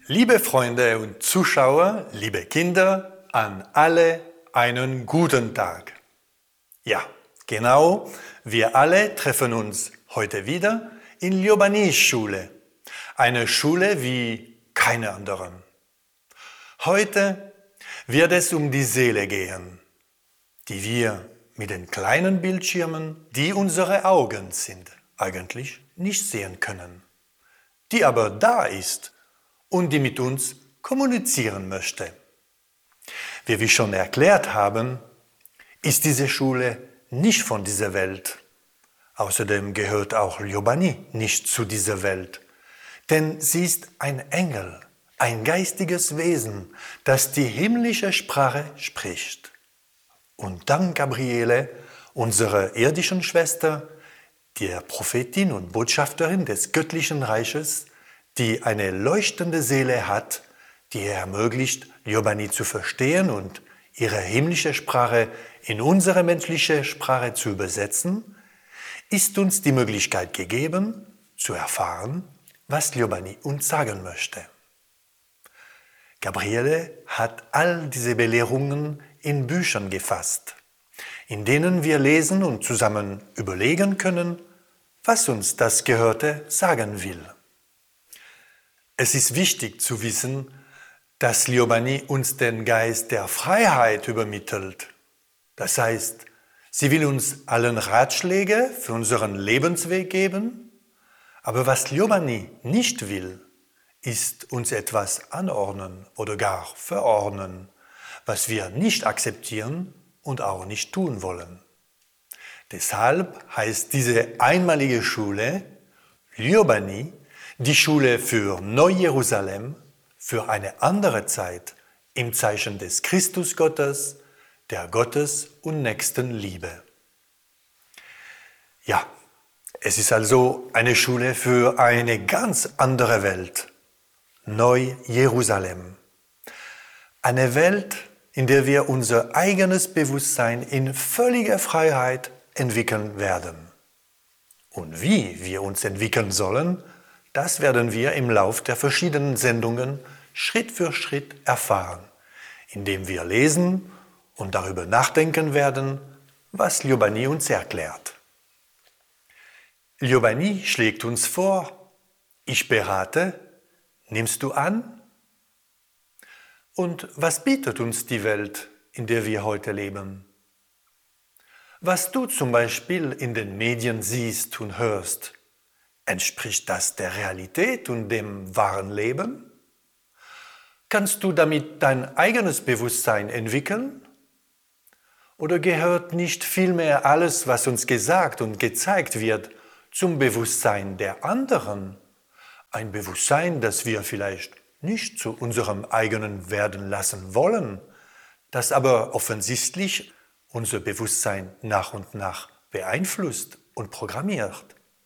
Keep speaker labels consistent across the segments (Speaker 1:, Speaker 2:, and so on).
Speaker 1: Liebe Freunde und Zuschauer, liebe Kinder, an alle einen guten Tag. Ja, genau, wir alle treffen uns heute wieder in Ljubani-Schule, eine Schule wie keine anderen. Heute wird es um die Seele gehen, die wir mit den kleinen Bildschirmen, die unsere Augen sind, eigentlich nicht sehen können, die aber da ist und die mit uns kommunizieren möchte. Wie wir schon erklärt haben, ist diese Schule nicht von dieser Welt. Außerdem gehört auch Ljubani nicht zu dieser Welt, denn sie ist ein Engel, ein geistiges Wesen, das die himmlische Sprache spricht. Und dank Gabriele, unserer irdischen Schwester, der Prophetin und Botschafterin des göttlichen Reiches, die eine leuchtende Seele hat, die ihr ermöglicht, Ljubani zu verstehen und ihre himmlische Sprache in unsere menschliche Sprache zu übersetzen, ist uns die Möglichkeit gegeben, zu erfahren, was Ljubani uns sagen möchte. Gabriele hat all diese Belehrungen in Büchern gefasst, in denen wir lesen und zusammen überlegen können, was uns das Gehörte sagen will. Es ist wichtig zu wissen, dass Ljubani uns den Geist der Freiheit übermittelt. Das heißt, sie will uns allen Ratschläge für unseren Lebensweg geben, aber was Ljubani nicht will, ist uns etwas anordnen oder gar verordnen, was wir nicht akzeptieren und auch nicht tun wollen. Deshalb heißt diese einmalige Schule Ljubani, die Schule für Neu-Jerusalem, für eine andere Zeit, im Zeichen des Christusgottes, der Gottes- und Nächstenliebe. Ja, es ist also eine Schule für eine ganz andere Welt, Neu-Jerusalem. Eine Welt, in der wir unser eigenes Bewusstsein in völliger Freiheit entwickeln werden. Und wie wir uns entwickeln sollen, das werden wir im Lauf der verschiedenen Sendungen Schritt für Schritt erfahren, indem wir lesen und darüber nachdenken werden, was Ljubani uns erklärt. Ljubani schlägt uns vor, ich berate, nimmst du an? Und was bietet uns die Welt, in der wir heute leben? Was du zum Beispiel in den Medien siehst und hörst, entspricht das der Realität und dem wahren Leben? Kannst du damit dein eigenes Bewusstsein entwickeln? Oder gehört nicht vielmehr alles, was uns gesagt und gezeigt wird, zum Bewusstsein der anderen? Ein Bewusstsein, das wir vielleicht nicht zu unserem eigenen werden lassen wollen, das aber offensichtlich unser Bewusstsein nach und nach beeinflusst und programmiert.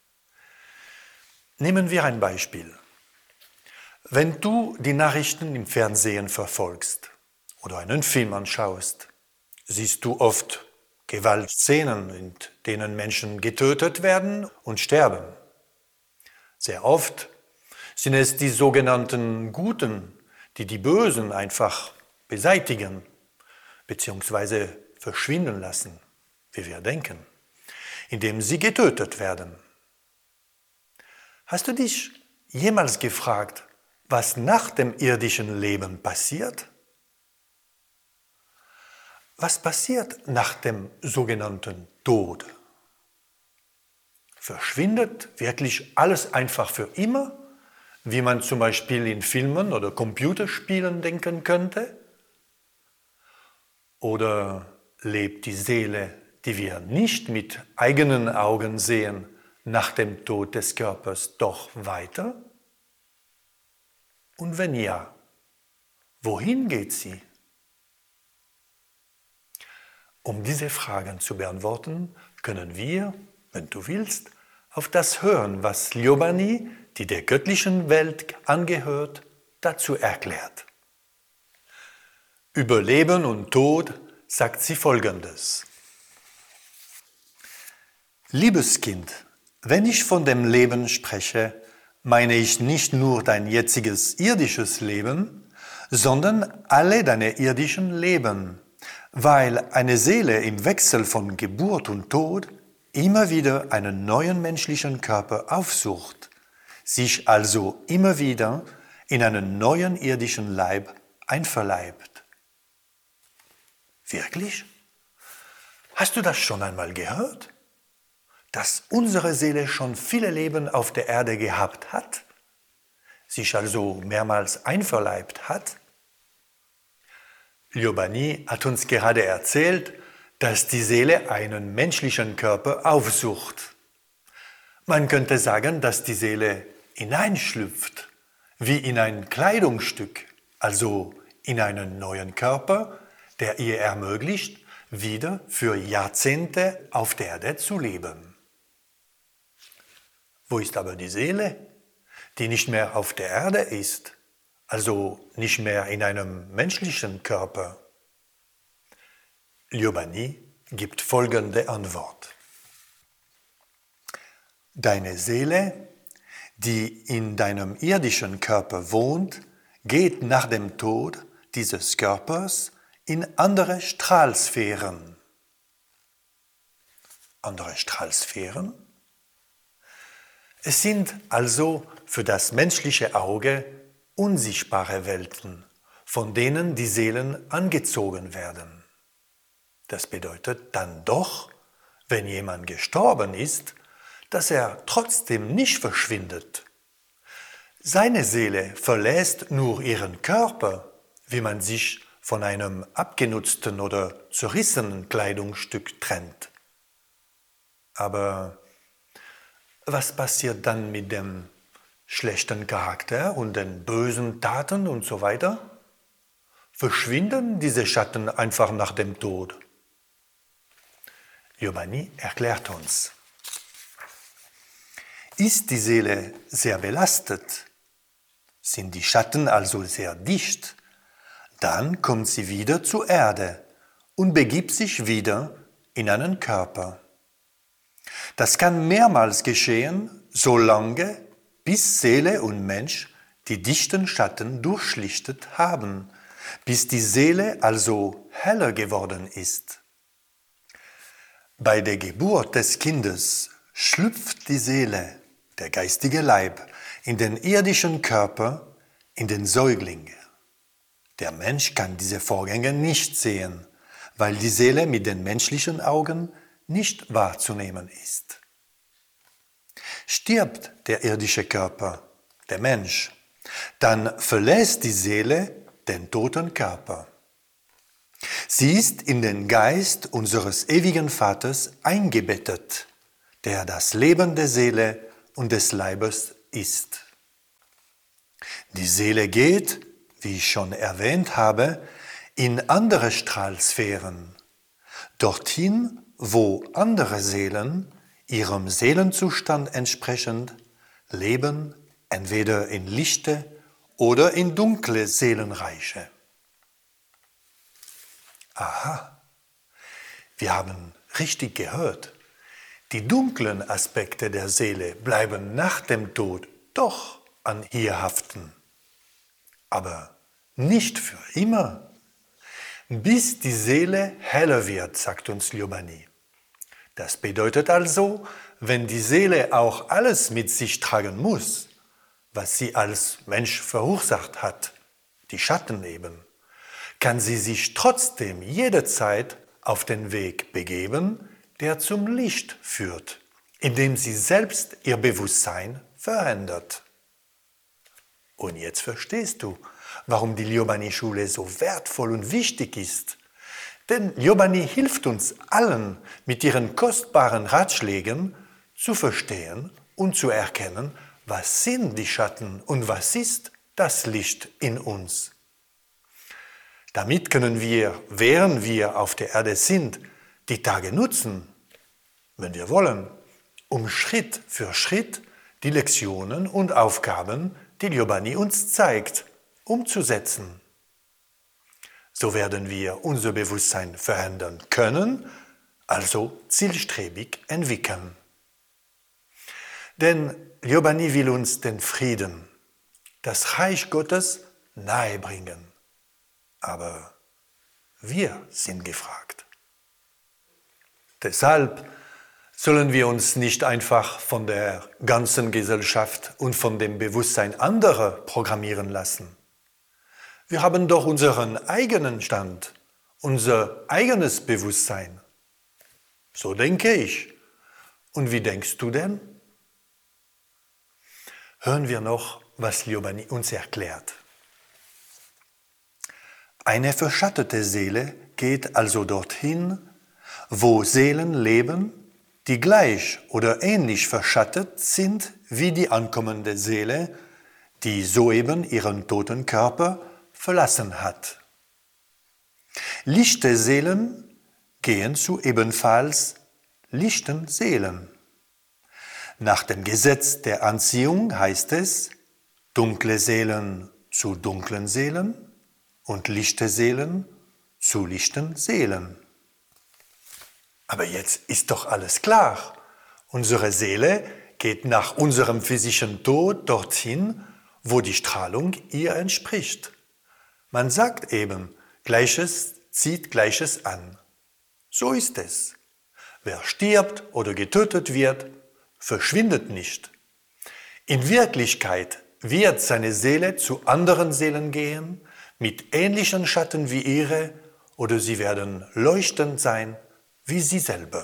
Speaker 1: Nehmen wir ein Beispiel. Wenn du die Nachrichten im Fernsehen verfolgst oder einen Film anschaust, siehst du oft Gewaltszenen, in denen Menschen getötet werden und sterben. Sehr oft sind es die sogenannten Guten, die die Bösen einfach beseitigen bzw. verschwinden lassen, wie wir denken, indem sie getötet werden. Hast du dich jemals gefragt, was nach dem irdischen Leben passiert? Was passiert nach dem sogenannten Tod? Verschwindet wirklich alles einfach für immer, wie man zum Beispiel in Filmen oder Computerspielen denken könnte? Oder lebt die Seele, die wir nicht mit eigenen Augen sehen, nach dem Tod des Körpers doch weiter? Und wenn ja, wohin geht sie? Um diese Fragen zu beantworten, können wir, wenn du willst, auf das hören, was Ljubani, die der göttlichen Welt angehört, dazu erklärt. Über Leben und Tod sagt sie Folgendes. Liebes Kind, wenn ich von dem Leben spreche, meine ich nicht nur dein jetziges irdisches Leben, sondern alle deine irdischen Leben, weil eine Seele im Wechsel von Geburt und Tod immer wieder einen neuen menschlichen Körper aufsucht, sich also immer wieder in einen neuen irdischen Leib einverleibt. Wirklich? Hast du das schon einmal gehört? Dass unsere Seele schon viele Leben auf der Erde gehabt hat, sich also mehrmals einverleibt hat? Liobani hat uns gerade erzählt, dass die Seele einen menschlichen Körper aufsucht. Man könnte sagen, dass die Seele hineinschlüpft, wie in ein Kleidungsstück, also in einen neuen Körper, der ihr ermöglicht, wieder für Jahrzehnte auf der Erde zu leben. Wo ist aber die Seele, die nicht mehr auf der Erde ist, also nicht mehr in einem menschlichen Körper? Liobani gibt folgende Antwort. Deine Seele, die in deinem irdischen Körper wohnt, geht nach dem Tod dieses Körpers in andere Strahlsphären. Andere Strahlsphären? Es sind also für das menschliche Auge unsichtbare Welten, von denen die Seelen angezogen werden. Das bedeutet dann doch, wenn jemand gestorben ist, dass er trotzdem nicht verschwindet. Seine Seele verlässt nur ihren Körper, wie man sich von einem abgenutzten oder zerrissenen Kleidungsstück trennt. Aber was passiert dann mit dem schlechten Charakter und den bösen Taten und so weiter? Verschwinden diese Schatten einfach nach dem Tod? Liobani erklärt uns. Ist die Seele sehr belastet, sind die Schatten also sehr dicht, dann kommt sie wieder zur Erde und begibt sich wieder in einen Körper. Das kann mehrmals geschehen, solange bis Seele und Mensch die dichten Schatten durchschlichtet haben, bis die Seele also heller geworden ist. Bei der Geburt des Kindes schlüpft die Seele, der geistige Leib, in den irdischen Körper, in den Säugling. Der Mensch kann diese Vorgänge nicht sehen, weil die Seele mit den menschlichen Augen nicht wahrzunehmen ist. Stirbt der irdische Körper, der Mensch, dann verlässt die Seele den toten Körper. Sie ist in den Geist unseres ewigen Vaters eingebettet, der das Leben der Seele und des Leibes ist. Die Seele geht, wie ich schon erwähnt habe, in andere Strahlsphären, dorthin, wo andere Seelen ihrem Seelenzustand entsprechend leben, entweder in lichte oder in dunkle Seelenreiche. Aha, wir haben richtig gehört. Die dunklen Aspekte der Seele bleiben nach dem Tod doch an ihr haften. Aber nicht für immer. Bis die Seele heller wird, sagt uns Liobani. Das bedeutet also, wenn die Seele auch alles mit sich tragen muss, was sie als Mensch verursacht hat, die Schatten eben, kann sie sich trotzdem jederzeit auf den Weg begeben, der zum Licht führt, indem sie selbst ihr Bewusstsein verändert. Und jetzt verstehst du, warum die Liobani-Schule so wertvoll und wichtig ist. Denn Liobani hilft uns allen, mit ihren kostbaren Ratschlägen zu verstehen und zu erkennen, was sind die Schatten und was ist das Licht in uns. Damit können wir, während wir auf der Erde sind, die Tage nutzen, wenn wir wollen, um Schritt für Schritt die Lektionen und Aufgaben, die Liobani uns zeigt, umzusetzen. So werden wir unser Bewusstsein verändern können, also zielstrebig entwickeln. Denn Liobani will uns den Frieden, das Reich Gottes nahebringen. Aber wir sind gefragt. Deshalb sollen wir uns nicht einfach von der ganzen Gesellschaft und von dem Bewusstsein anderer programmieren lassen. Wir haben doch unseren eigenen Stand, unser eigenes Bewusstsein. So denke ich. Und wie denkst du denn? Hören wir noch, was Liobani uns erklärt. Eine verschattete Seele geht also dorthin, wo Seelen leben, die gleich oder ähnlich verschattet sind wie die ankommende Seele, die soeben ihren toten Körper verlassen hat. Lichte Seelen gehen zu ebenfalls lichten Seelen. Nach dem Gesetz der Anziehung heißt es, dunkle Seelen zu dunklen Seelen und lichte Seelen zu lichten Seelen. Aber jetzt ist doch alles klar. Unsere Seele geht nach unserem physischen Tod dorthin, wo die Strahlung ihr entspricht. Man sagt eben, Gleiches zieht Gleiches an. So ist es. Wer stirbt oder getötet wird, verschwindet nicht. In Wirklichkeit wird seine Seele zu anderen Seelen gehen, mit ähnlichen Schatten wie ihre, oder sie werden leuchtend sein wie sie selber.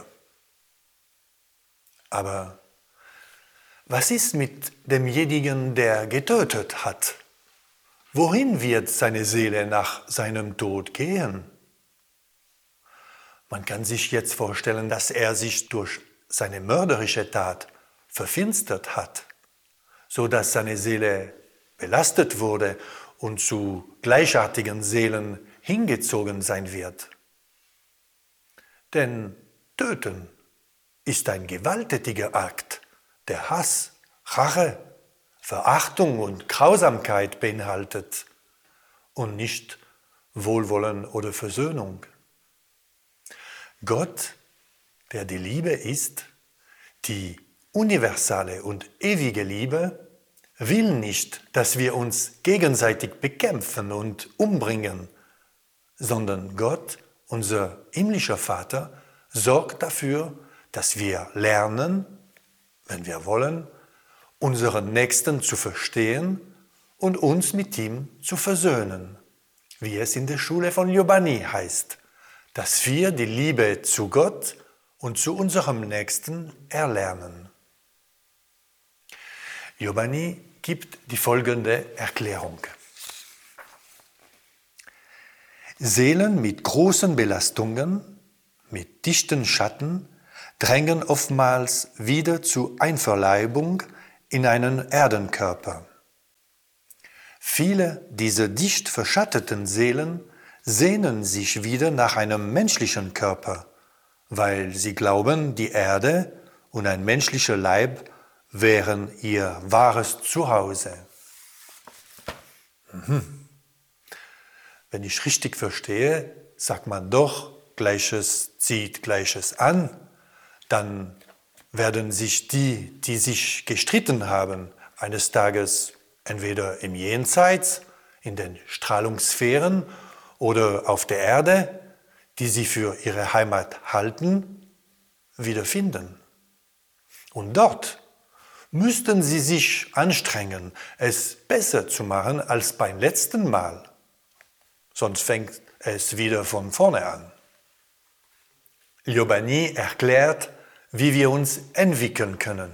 Speaker 1: Aber was ist mit demjenigen, der getötet hat? Wohin wird seine Seele nach seinem Tod gehen? Man kann sich jetzt vorstellen, dass er sich durch seine mörderische Tat verfinstert hat, so dass seine Seele belastet wurde und zu gleichartigen Seelen hingezogen sein wird. Denn Töten ist ein gewalttätiger Akt, der Hass, Rache, Verachtung und Grausamkeit beinhaltet und nicht Wohlwollen oder Versöhnung. Gott, der die Liebe ist, die universale und ewige Liebe, will nicht, dass wir uns gegenseitig bekämpfen und umbringen, sondern Gott, unser himmlischer Vater, sorgt dafür, dass wir lernen, wenn wir wollen, unseren Nächsten zu verstehen und uns mit ihm zu versöhnen, wie es in der Schule von Liobani heißt, dass wir die Liebe zu Gott und zu unserem Nächsten erlernen. Liobani gibt die folgende Erklärung. Seelen mit großen Belastungen, mit dichten Schatten, drängen oftmals wieder zur Einverleibung in einen Erdenkörper. Viele dieser dicht verschatteten Seelen sehnen sich wieder nach einem menschlichen Körper, weil sie glauben, die Erde und ein menschlicher Leib wären ihr wahres Zuhause. Wenn ich richtig verstehe, sagt man doch, Gleiches zieht Gleiches an, dann werden sich die sich gestritten haben, eines Tages entweder im Jenseits, in den Strahlungssphären oder auf der Erde, die sie für ihre Heimat halten, wiederfinden. Und dort müssten sie sich anstrengen, es besser zu machen als beim letzten Mal. Sonst fängt es wieder von vorne an. Liobani erklärt, wie wir uns entwickeln können.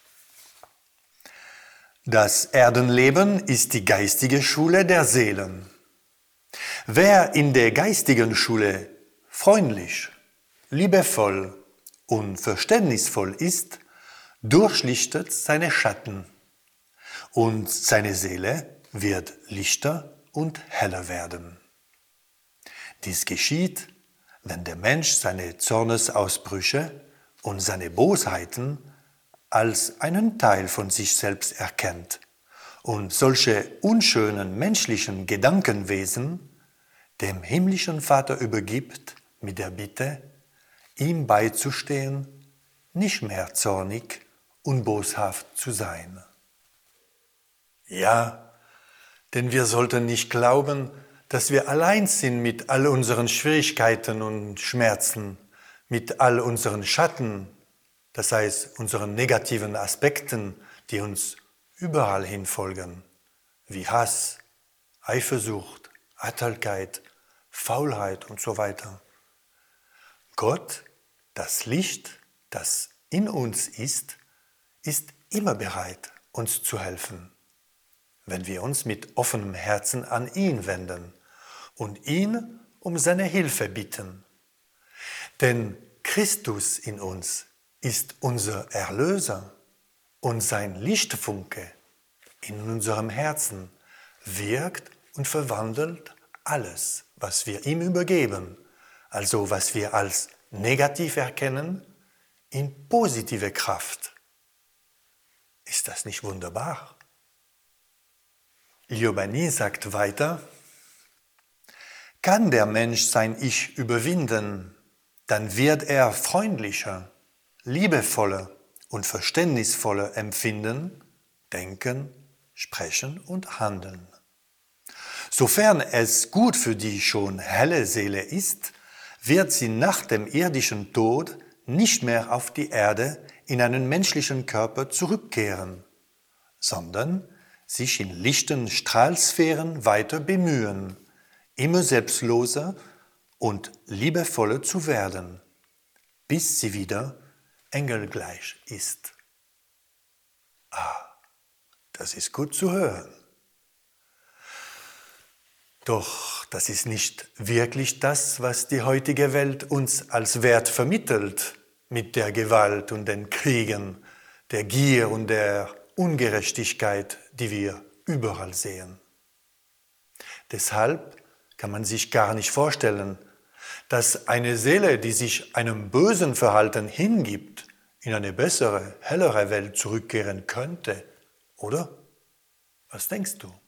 Speaker 1: Das Erdenleben ist die geistige Schule der Seelen. Wer in der geistigen Schule freundlich, liebevoll und verständnisvoll ist, durchlichtet seine Schatten und seine Seele wird lichter und heller werden. Dies geschieht, wenn der Mensch seine Zornesausbrüche und seine Bosheiten als einen Teil von sich selbst erkennt und solche unschönen menschlichen Gedankenwesen dem himmlischen Vater übergibt mit der Bitte, ihm beizustehen, nicht mehr zornig und boshaft zu sein. Ja, denn wir sollten nicht glauben, dass wir allein sind mit all unseren Schwierigkeiten und Schmerzen, mit all unseren Schatten, das heißt unseren negativen Aspekten, die uns überall hinfolgen, wie Hass, Eifersucht, Eitelkeit, Faulheit und so weiter. Gott, das Licht, das in uns ist immer bereit, uns zu helfen, wenn wir uns mit offenem Herzen an ihn wenden und ihn um seine Hilfe bitten. Denn Christus in uns ist unser Erlöser und sein Lichtfunke in unserem Herzen wirkt und verwandelt alles, was wir ihm übergeben, also was wir als negativ erkennen, in positive Kraft. Ist das nicht wunderbar? Liobani sagt weiter, kann der Mensch sein Ich überwinden, dann wird er freundlicher, liebevoller und verständnisvoller empfinden, denken, sprechen und handeln. Sofern es gut für die schon helle Seele ist, wird sie nach dem irdischen Tod nicht mehr auf die Erde in einen menschlichen Körper zurückkehren, sondern sich in lichten Strahlsphären weiter bemühen, immer selbstloser und liebevoller zu werden, bis sie wieder engelgleich ist. Das ist gut zu hören. Doch das ist nicht wirklich das, was die heutige Welt uns als Wert vermittelt, mit der Gewalt und den Kriegen, der Gier und der Ungerechtigkeit, die wir überall sehen. Deshalb kann man sich gar nicht vorstellen, dass eine Seele, die sich einem bösen Verhalten hingibt, in eine bessere, hellere Welt zurückkehren könnte, oder? Was denkst du?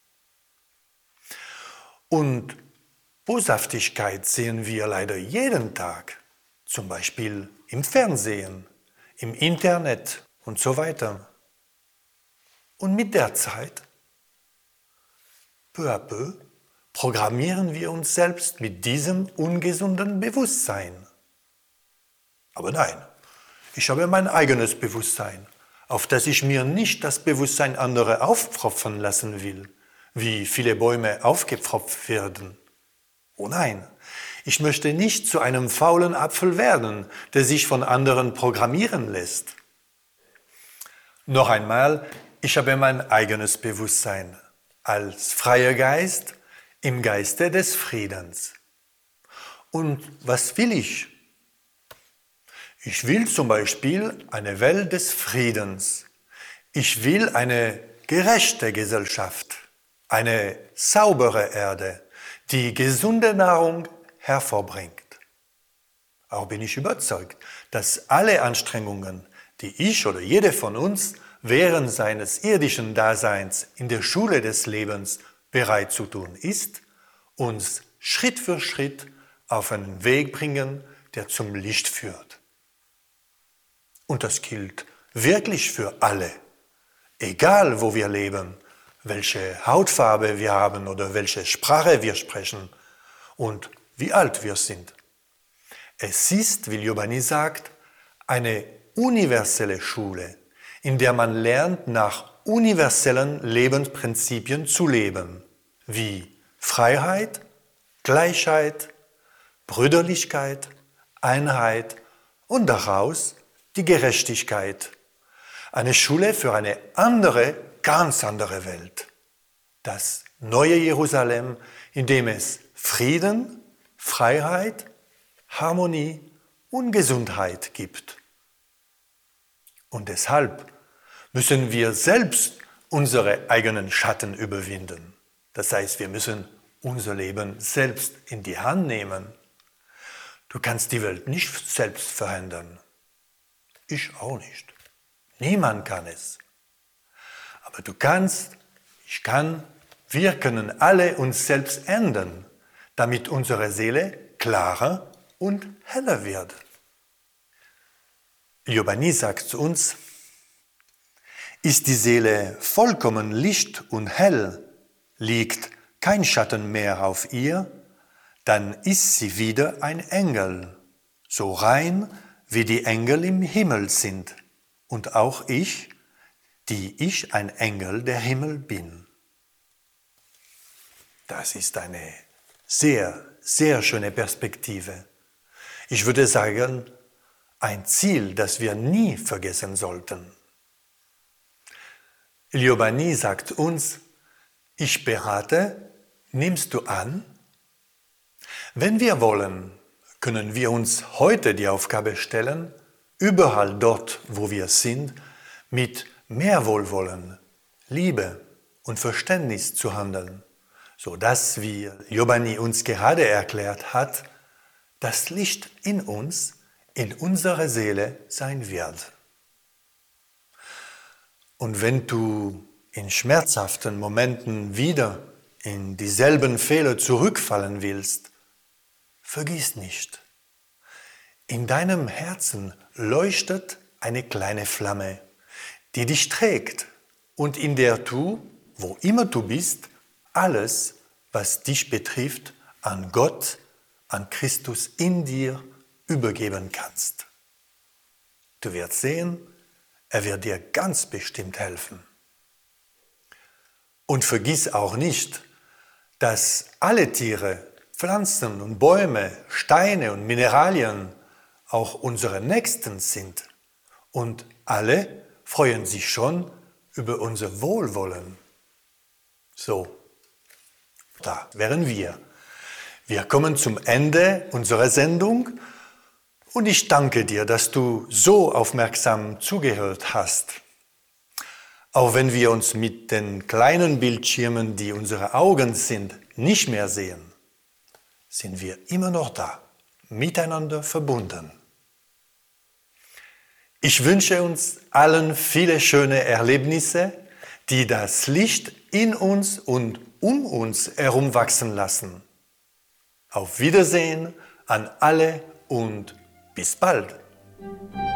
Speaker 1: Und Boshaftigkeit sehen wir leider jeden Tag, zum Beispiel im Fernsehen, im Internet und so weiter. Und mit der Zeit, peu à peu, programmieren wir uns selbst mit diesem ungesunden Bewusstsein. Aber nein, ich habe mein eigenes Bewusstsein, auf das ich mir nicht das Bewusstsein anderer aufpfropfen lassen will, wie viele Bäume aufgepfropft werden. Oh nein, ich möchte nicht zu einem faulen Apfel werden, der sich von anderen programmieren lässt. Noch einmal, ich habe mein eigenes Bewusstsein als freier Geist im Geiste des Friedens. Und was will ich? Ich will zum Beispiel eine Welt des Friedens. Ich will eine gerechte Gesellschaft, eine saubere Erde, die gesunde Nahrung hervorbringt. Auch bin ich überzeugt, dass alle Anstrengungen, die ich oder jede von uns während seines irdischen Daseins in der Schule des Lebens bereit zu tun ist, uns Schritt für Schritt auf einen Weg bringen, der zum Licht führt. Und das gilt wirklich für alle, egal wo wir leben, welche Hautfarbe wir haben oder welche Sprache wir sprechen und wie alt wir sind. Es ist, wie Liobani sagt, eine universelle Schule, in der man lernt, nach universellen Lebensprinzipien zu leben, wie Freiheit, Gleichheit, Brüderlichkeit, Einheit und daraus die Gerechtigkeit. Eine Schule für eine andere, ganz andere Welt. Das neue Jerusalem, in dem es Frieden, Freiheit, Harmonie und Gesundheit gibt. Und deshalb müssen wir selbst unsere eigenen Schatten überwinden. Das heißt, wir müssen unser Leben selbst in die Hand nehmen. Du kannst die Welt nicht selbst verändern. Ich auch nicht. Niemand kann es. Aber du kannst, ich kann, wir können alle uns selbst ändern, damit unsere Seele klarer und heller wird. Liobani sagt zu uns, Ist die Seele vollkommen licht und hell, liegt kein Schatten mehr auf ihr, dann ist sie wieder ein Engel, so rein wie die Engel im Himmel sind, und auch ich, die ich ein Engel der Himmel bin. Das ist eine sehr, sehr schöne Perspektive. Ich würde sagen, ein Ziel, das wir nie vergessen sollten. Liobani sagt uns, ich berate, nimmst du an? Wenn wir wollen, können wir uns heute die Aufgabe stellen, überall dort, wo wir sind, mit mehr Wohlwollen, Liebe und Verständnis zu handeln, sodass, wie Liobani uns gerade erklärt hat, das Licht in uns, in unserer Seele sein wird. Und wenn du in schmerzhaften Momenten wieder in dieselben Fehler zurückfallen willst, vergiss nicht, in deinem Herzen leuchtet eine kleine Flamme, die dich trägt und in der du, wo immer du bist, alles, was dich betrifft, an Gott, an Christus in dir übergeben kannst. Du wirst sehen, er wird dir ganz bestimmt helfen. Und vergiss auch nicht, dass alle Tiere, Pflanzen und Bäume, Steine und Mineralien auch unsere Nächsten sind. Und alle freuen sich schon über unser Wohlwollen. So, da wären wir. Wir kommen zum Ende unserer Sendung und ich danke dir, dass du so aufmerksam zugehört hast. Auch wenn wir uns mit den kleinen Bildschirmen, die unsere Augen sind, nicht mehr sehen, sind wir immer noch da, miteinander verbunden. Ich wünsche uns allen viele schöne Erlebnisse, die das Licht in uns und um uns herumwachsen lassen. Auf Wiedersehen an alle und bis bald!